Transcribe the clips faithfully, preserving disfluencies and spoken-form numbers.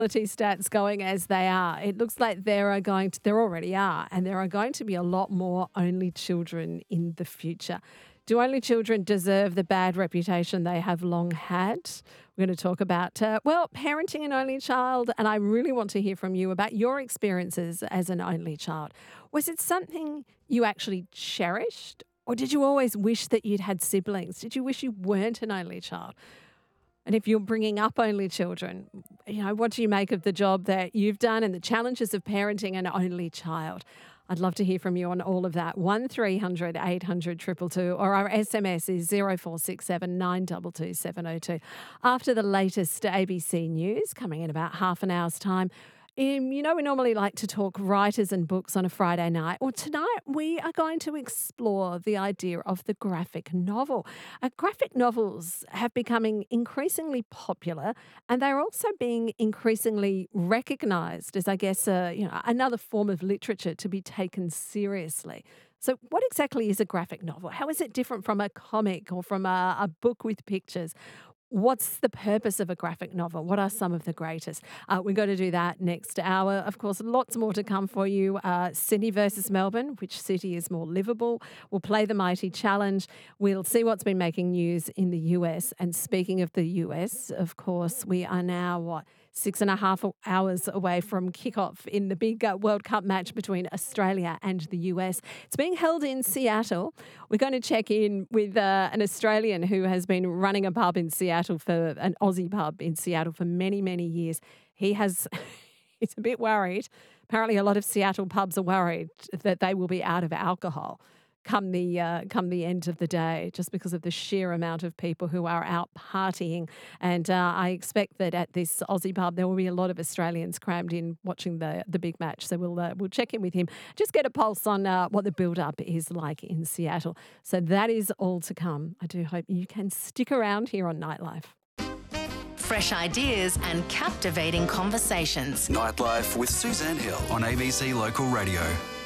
fertility stats going as they are, it looks like there are going to, there already are, and there are going to be a lot more only children in the future. Do only children deserve the bad reputation they have long had? We're going to talk about, uh, well, parenting an only child, and I really want to hear from you about your experiences as an only child. Was it something you actually cherished, or did you always wish that you'd had siblings? Did you wish you weren't an only child? And if you're bringing up only children, you know, what do you make of the job that you've done and the challenges of parenting an only child? I'd love to hear from you on all of that. one three hundred eight hundred two two two, or our S M S is zero four six seven nine two two seven zero two. After the latest A B C News, coming in about half an hour's time, um, you know, we normally like to talk writers and books on a Friday night. Well, tonight we are going to explore the idea of the graphic novel. Uh, graphic novels have becoming increasingly popular, and they're also being increasingly recognised as, I guess, uh, you know, another form of literature to be taken seriously. So, what exactly is a graphic novel? How is it different from a comic or from a, a book with pictures? What's the purpose of a graphic novel? What are some of the greatest? Uh, we're going to do that next hour. Of course, lots more to come for you. Uh, Sydney versus Melbourne. Which city is more livable? We'll play the Mighty Challenge. We'll see what's been making news in the U S. And speaking of the U S, of course, we are now, what, six and a half hours away from kickoff in the big uh, World Cup match between Australia and the U S. It's being held in Seattle. We're going to check in with uh, an Australian who has been running a pub in Seattle for an Aussie pub in Seattle for many, many years. He has, he's a bit worried. Apparently, a lot of Seattle pubs are worried that they will be out of alcohol come the uh, come the end of the day, just because of the sheer amount of people who are out partying. And uh, I expect that at this Aussie pub there will be a lot of Australians crammed in watching the the big match. So we'll uh, we'll check in with him, just get a pulse on uh, what the build up is like in Seattle. So that is all to come. I do hope you can stick around here on Nightlife. Fresh ideas and captivating conversations. Nightlife with Suzanne Hill on A B C Local Radio.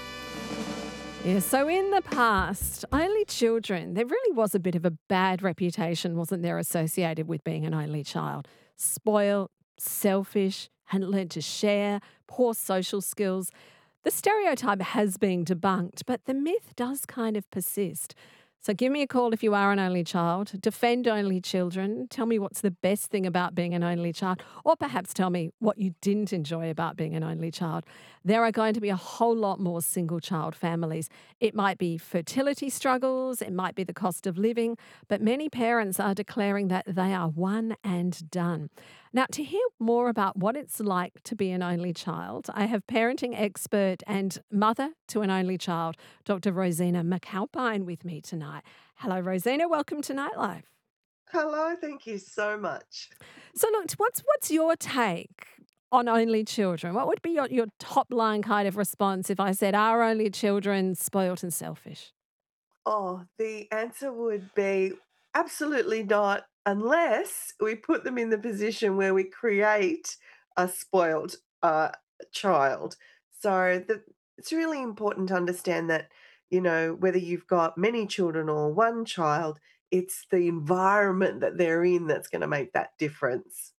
Yeah, so in the past, only children, there really was a bit of a bad reputation, wasn't there, associated with being an only child? Spoiled, selfish, hadn't learned to share, poor social skills. The stereotype has been debunked, but the myth does kind of persist. So give me a call if you are an only child. Defend only children. Tell me what's the best thing about being an only child, or perhaps tell me what you didn't enjoy about being an only child. There are going to be a whole lot more single child families. It might be fertility struggles, it might be the cost of living, but many parents are declaring that they are one and done. Now, to hear more about what it's like to be an only child, I have parenting expert and mother to an only child, Doctor Rosina McAlpine, with me tonight. Hello, Rosina. Welcome to Nightlife. Hello, thank you so much. So, look, what's what's your take on only children? What would be your, your top line kind of response if I said, are only children spoilt and selfish? Oh, the answer would be absolutely not, unless we put them in the position where we create a spoiled uh, child. So the, it's really important to understand that, you know, whether you've got many children or one child, it's the environment that they're in that's going to make that difference.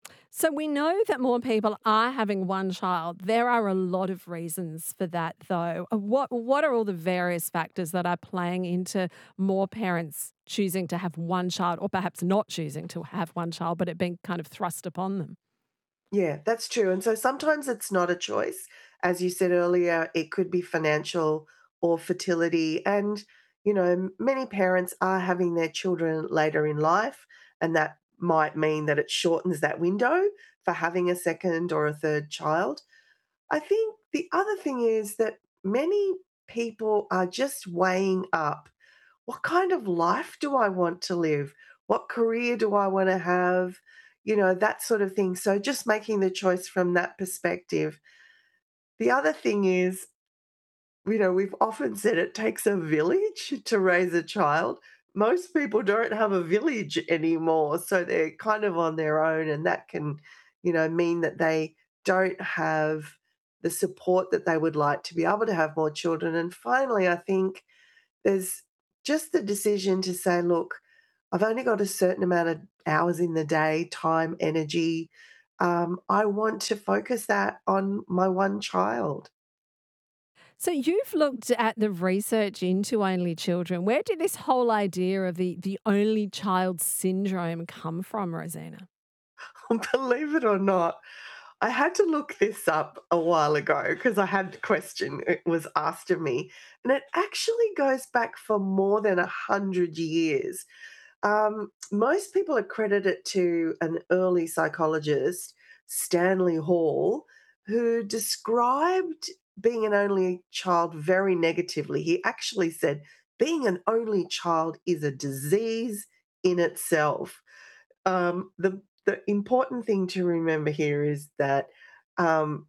So we know that more people are having one child. There are a lot of reasons for that, though. Uh, What what are all the various factors that are playing into more parents choosing to have one child, or perhaps not choosing to have one child, but it being kind of thrust upon them? Yeah, that's true. And so sometimes it's not a choice. As you said earlier, it could be financial or fertility. And, you know, m- many parents are having their children later in life, and that might mean that it shortens that window for having a second or a third child. I think the other thing is that many people are just weighing up, what kind of life do I want to live? What career do I want to have? You know, that sort of thing. So just making the choice from that perspective. The other thing is, you know, we've often said it takes a village to raise a child. Most people don't have a village anymore, so they're kind of on their own, and that can, you know, mean that they don't have the support that they would like to be able to have more children. And finally, I think there's just the decision to say, look, I've only got a certain amount of hours in the day, time, energy. um, I want to focus that on my one child. So you've looked at the research into only children. Where did this whole idea of the the only child syndrome come from, Rosina? Believe it or not, I had to look this up a while ago because I had the question, it was asked of me, and it actually goes back for more than a hundred years. Um, most people accredit it to an early psychologist, Stanley Hall, who described being an only child very negatively. He actually said, being an only child is a disease in itself. Um, the the important thing to remember here is that um,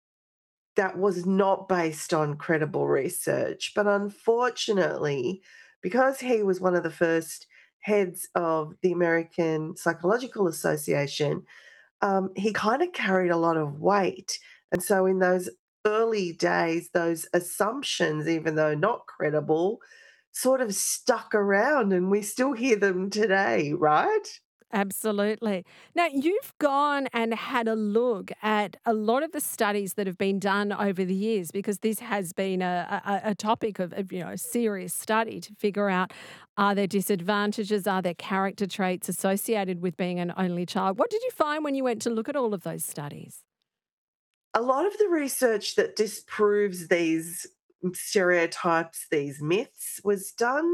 that was not based on credible research. But unfortunately, because he was one of the first heads of the American Psychological Association, um, he kind of carried a lot of weight. And so, in those early days, those assumptions, even though not credible, sort of stuck around, and we still hear them today, right? Absolutely. Now, you've gone and had a look at a lot of the studies that have been done over the years because this has been a, a, a topic of, of, you know, serious study to figure out, are there disadvantages, are there character traits associated with being an only child? What did you find when you went to look at all of those studies? A lot of the research that disproves these stereotypes, these myths, was done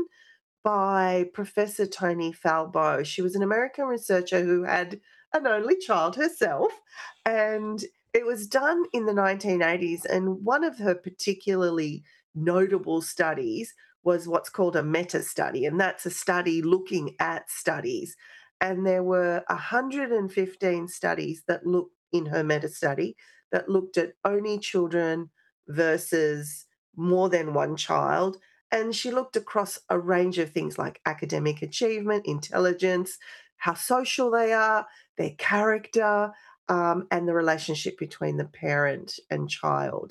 by Professor Toni Falbo. She was an American researcher who had an only child herself, and it was done in the nineteen eighties. And one of her particularly notable studies was what's called a meta study, and that's a study looking at studies. And there were one hundred fifteen studies that looked in her meta study that looked at only children versus more than one child, and she looked across a range of things like academic achievement, intelligence, how social they are, their character, um, and the relationship between the parent and child.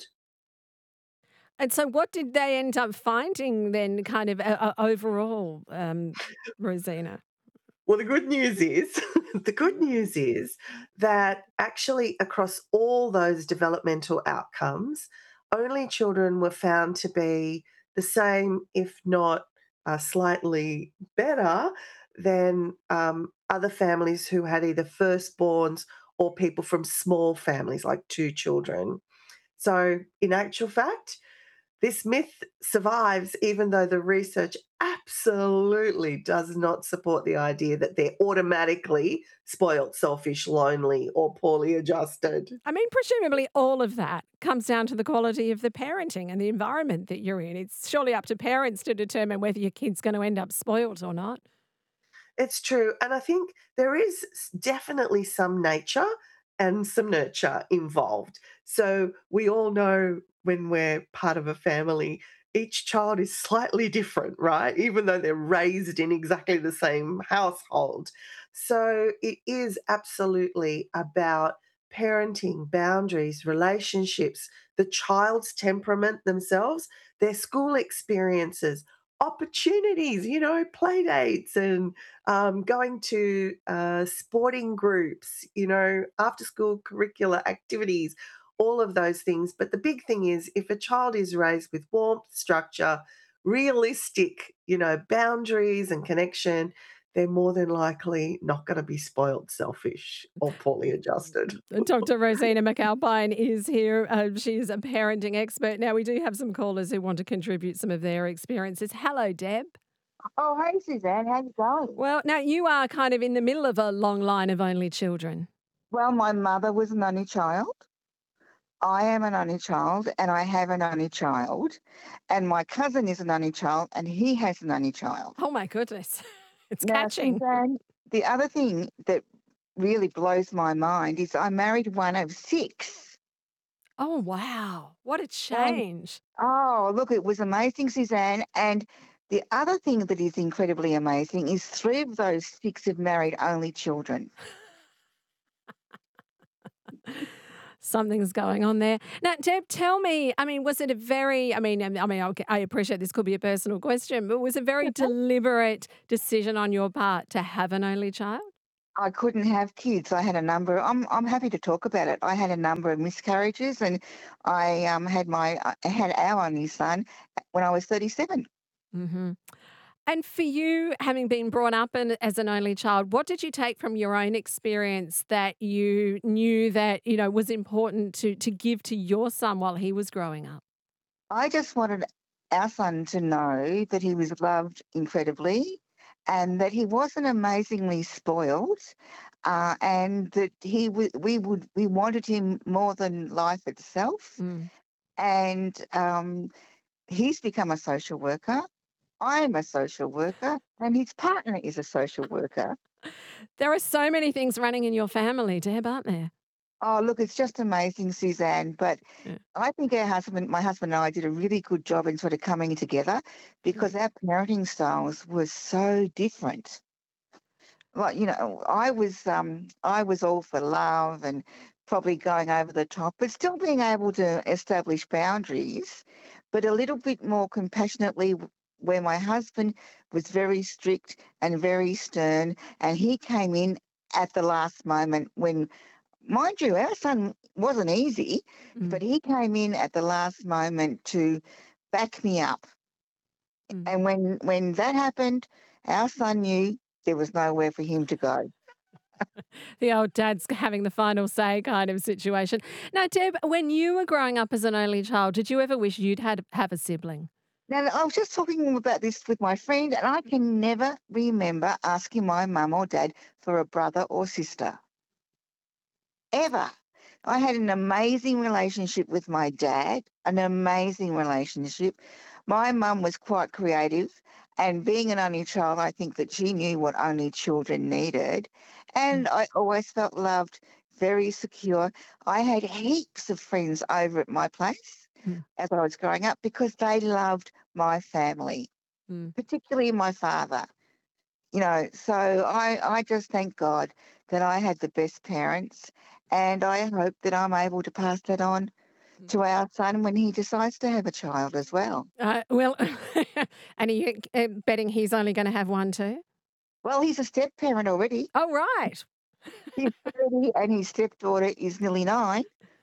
And so, what did they end up finding then, kind of uh, uh, overall, um, Rosina? Well, the good news is the good news is that actually across all those developmental outcomes, only children were found to be the same, if not uh, slightly better than um, other families who had either firstborns or people from small families, like two children. So, in actual fact, this myth survives even though the research absolutely does not support the idea that they're automatically spoilt, selfish, lonely, or poorly adjusted. I mean, presumably all of that comes down to the quality of the parenting and the environment that you're in. It's surely up to parents to determine whether your kid's going to end up spoiled or not. It's true. And I think there is s- definitely some nature and some nurture involved. So we all know when we're part of a family, each child is slightly different, right? Even though they're raised in exactly the same household. So it is absolutely about parenting, boundaries, relationships, the child's temperament themselves, their school experiences, opportunities, you know, play dates and um, going to uh, sporting groups, you know, after school curricular activities, all of those things. But the big thing is if a child is raised with warmth, structure, realistic, you know, boundaries and connection, they're more than likely not going to be spoiled, selfish, or poorly adjusted. Doctor Rosina McAlpine is here. Uh, she's a parenting expert. Now, we do have some callers who want to contribute some of their experiences. Hello, Deb. Oh, hey, Suzanne, how you going? Well, now you are kind of in the middle of a long line of only children. Well, my mother was an only child. I am an only child, and I have an only child. And my cousin is an only child, and he has an only child. Oh, my goodness. It's Now, catching. Suzanne, the other thing that really blows my mind is I married one of six. Oh, wow. What a And change. oh, look, it was amazing, Suzanne. And the other thing that is incredibly amazing is three of those six have married only children. Something's going on there. Now, Deb, tell me, I mean, was it a very, I mean, I mean, okay, I appreciate this could be a personal question, but was it a very deliberate decision on your part to have an only child? I couldn't have kids. I had a number. I'm I'm happy to talk about it. I had a number of miscarriages, and I um had my I had our only son when I was thirty-seven. Hmm. And for you, having been brought up in, as an only child, what did you take from your own experience that you knew that, you know, was important to to give to your son while he was growing up? I just wanted our son to know that he was loved incredibly, and that he wasn't amazingly spoiled, uh, and that he w- we would we wanted him more than life itself. Mm. And um, he's become a social worker. I'm a social worker, and his partner is a social worker. There are so many things running in your family, Deb, aren't there? Oh, look, it's just amazing, Suzanne. But Yeah. I think our husband, my husband and I did a really good job in sort of coming together Mm. because our parenting styles were so different. Like, you know, I was um I was all for love and probably going over the top, but still being able to establish boundaries, but a little bit more compassionately w- where my husband was very strict and very stern, and he came in at the last moment when, mind you, our son wasn't easy, but Mm. he came in at the last moment to back me up. Mm. And when when that happened, our son knew there was nowhere for him to go. The old dad's having the final say kind of situation. Now, Deb, when you were growing up as an only child, did you ever wish you'd had have a sibling? Now, I was just talking about this with my friend, and I can never remember asking my mum or dad for a brother or sister, ever. I had an amazing relationship with my dad, an amazing relationship. My mum was quite creative, and being an only child, I think that she knew what only children needed. Mm. And I always felt loved, very secure. I had heaps of friends over at my place Mm. as I was growing up because they loved my family, Mm. particularly my father. You know, so I, I just thank God that I had the best parents, and I hope that I'm able to pass that on Mm. to our son when he decides to have a child as well. Uh, well, and are you uh, betting he's only going to have one too? Well, he's a step parent already. Oh, right. He's thirty and his stepdaughter is nearly nine.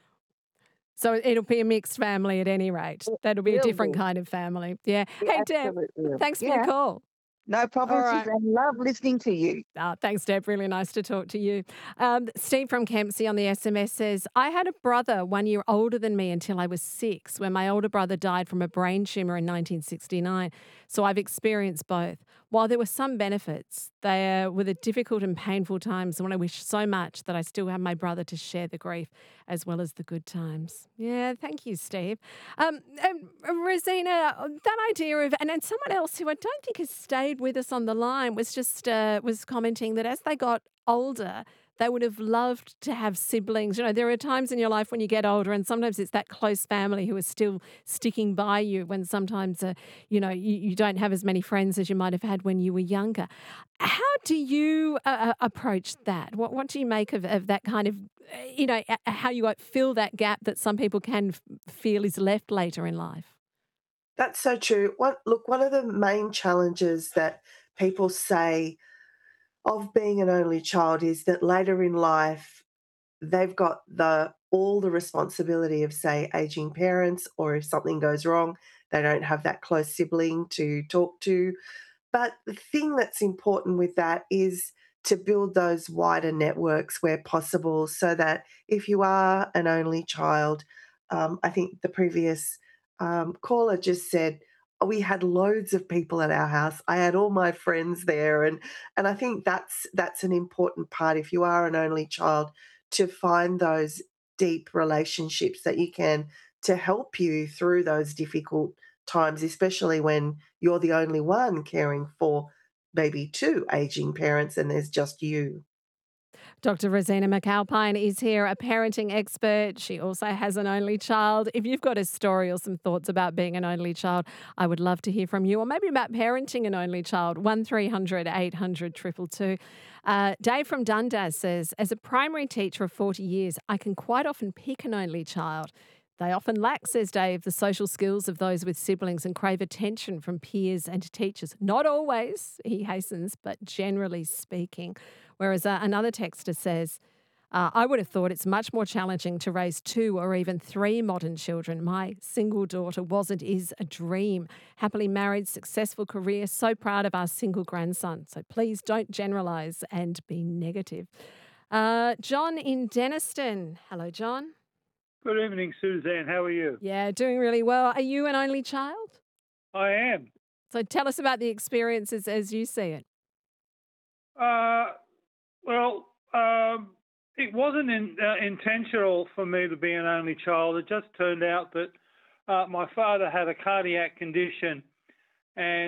So it'll be a mixed family at any rate. It That'll be a will different be. kind of family. Yeah. It Hey, Deb, absolutely will. thanks for your Yeah, call. no All problem, right. Suzanne. Love listening to you. Ah, thanks, Deb. Really nice to talk to you. Um, Steve from Kempsey on the S M S says, I had a brother one year older than me until I was six, when my older brother died from a brain tumour in nineteen sixty-nine. So I've experienced both. While there were some benefits, they were the difficult and painful times when I wish so much that I still have my brother to share the grief as well as the good times. Yeah, thank you, Steve. Um, um, Rosina, that idea of, and then someone else who I don't think has stayed with us on the line was just uh, was commenting that as they got older, they would have loved to have siblings. You know, there are times in your life when you get older, and sometimes it's that close family who is still sticking by you when sometimes, uh, you know, you, you don't have as many friends as you might have had when you were younger. How do you uh, uh, approach that? What, what do you make of, of that kind of, uh, you know, uh, how you uh, fill that gap that some people can f- feel is left later in life? That's so true. One, look, one of the main challenges that people say of being an only child is that later in life they've got the all the responsibility of, say, aging parents, or if something goes wrong, they don't have that close sibling to talk to. But the thing that's important with that is to build those wider networks where possible, so that if you are an only child, um, I think the previous um, caller just said, "Oh, we had loads of people at our house. I had all my friends there," and and I think that's that's an important part if you are an only child, to find those deep relationships that you can, to help you through those difficult times, especially when you're the only one caring for maybe two aging parents and there's just you. Doctor Rosina McAlpine is here, a parenting expert. She also has an only child. If you've got a story or some thoughts about being an only child, I would love to hear from you, or maybe about parenting an only child. one three hundred eight hundred two two two. Uh, Dave from Dundas says, as a primary teacher of forty years, I can quite often pick an only child. They often lack, says Dave, the social skills of those with siblings and crave attention from peers and teachers. Not always, he hastens, but generally speaking. Whereas uh, another texter says, uh, I would have thought it's much more challenging to raise two or even three modern children. My single daughter wasn't is a dream. Happily married, successful career, so proud of our single grandson. So please don't generalise and be negative. Uh, John in Denniston. Hello, John. Good evening, Suzanne. How are you? Yeah, doing really well. Are you an only child? I am. So tell us about the experiences as you see it. Uh, well, um, it wasn't in, uh, intentional for me to be an only child. It just turned out that uh, my father had a cardiac condition, and